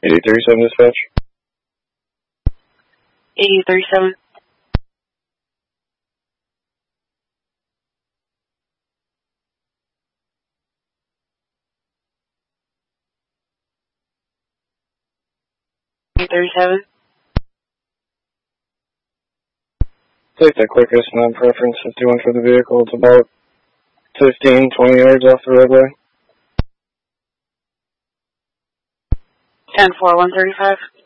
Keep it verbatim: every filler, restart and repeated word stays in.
eighty thirty-seven dispatch. eighty thirty-seven. eighty thirty-seven. Take the quickest non-preference fifty-one for the vehicle. It's about fifteen, twenty yards off the roadway. ten four one thirty-five.